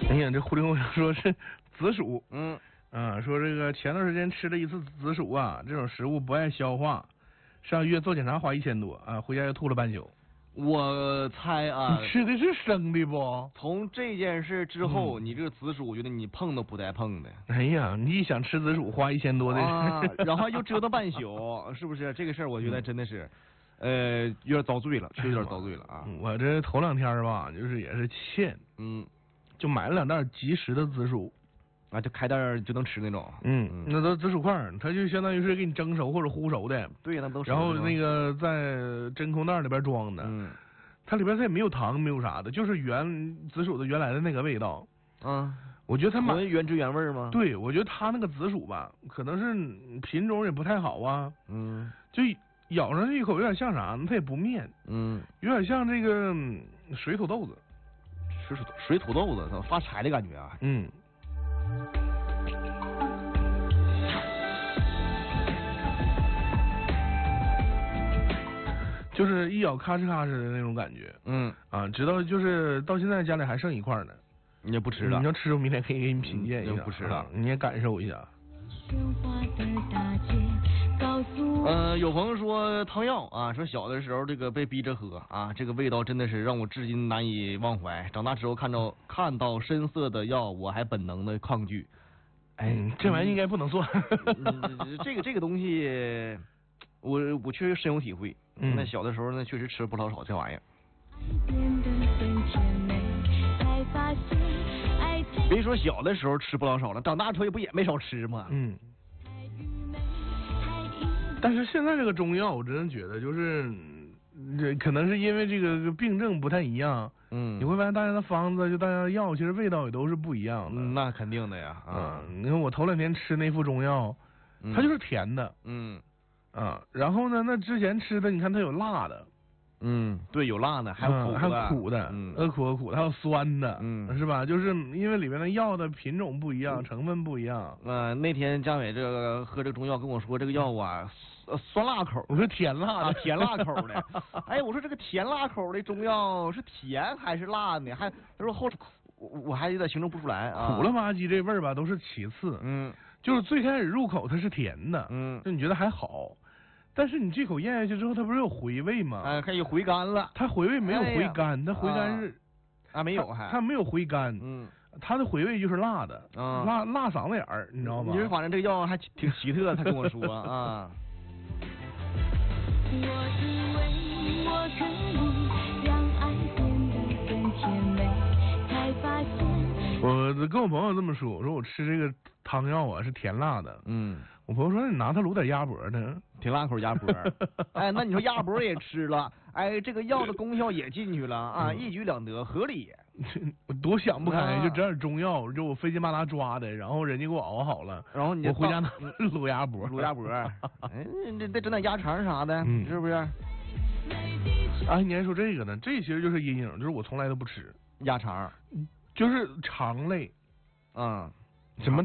哎呀，这狐狸跟我说是紫薯，说这个前段时间吃了一次紫薯啊，这种食物不爱消化，上医院做检查花1000多啊，回家又吐了半宿。 我猜啊， 你吃的是生的不？ 从这件事之后，你这个紫薯，我觉得你碰都不带碰的。 哎呀，你一想吃紫薯花1000多的， 然后又折腾半宿，是不是？这个事儿我觉得真的是，有点遭罪了，确实有点遭罪了啊。 我这头2天吧，就是也是欠，就买了2袋即食的紫薯。 啊，就开袋就能吃那种。 那都紫薯块，它就相当于是给你蒸熟或者烀熟的。 对，那都然后那个在真空袋里边装的。它里边它也没有糖，没有啥的，就是紫薯的原来的那个味道。我觉得它原汁原味吗？ 对，我觉得它那个紫薯吧，可能是品种也不太好啊。就咬上去一口有点像啥呢？它也不面。有点像这个水土豆子。 水土豆子，发柴的感觉啊。 就是一咬咔哧咔哧的那种感觉。直到就是到现在家里还剩1块呢。 你也不吃了？ 你要吃，我明天可以给你品鉴一下。 不吃了， 你也感受一下。 有朋友说汤药啊，说小的时候这个被逼着喝啊，这个味道真的是让我至今难以忘怀。长大之后看到深色的药，我还本能的抗拒。 这玩意应该不能算。 这个东西，我确实深有体会。那小的时候呢，确实吃不老少这玩意儿。别说小的时候吃不老少了，长大之后也不也没少吃吗？ 但是现在这个中药，我真的觉得就是这可能是因为这个病症不太一样。你会发现大家的方子就大家的药其实味道也都是不一样的。 那肯定的呀。 你看我头2天吃那副中药，它就是甜的。然后呢，那之前吃的你看它有辣的。 对，有辣的，还有苦的，苦的，还有酸的，是吧？就是因为里面的药的品种不一样，成分不一样。 那天姜伟喝这个中药跟我说，这个药啊，酸辣口。 我说甜辣的， 甜辣口的。我说这个甜辣口的中药是甜还是辣呢？他说后我还有点形容不出来啊。 苦了吧唧这味儿吧都是其次。就是最开始入口它是甜的。就你觉得还好。但是你这口咽下去之后，它不是有回味吗？ 可以回甘了。 它回味没有回甘，它回甘是没有它没有回甘。它的回味就是辣的。辣嗓子眼儿，你知道吗？ 你说反正这个药还挺奇特，他跟我说啊。我以为我可以让爱变得更甜美，才发现。 我跟我朋友这么说，我说我吃这个汤药啊是甜辣的。我朋友说：“你拿它卤点鸭脖呢， 挺辣口鸭脖。”那你说鸭脖也吃了，这个药的功效也进去了啊，一举两得，合理。 我多想不开，就整点中药，就我费劲巴拉抓的，然后人家给我熬好了， 然后我回家拿卤鸭脖， 得整点鸭肠啥的，是不是？ 你还说这个呢？这其实就是阴影，就是我从来都不吃鸭肠， 就是肠类。什么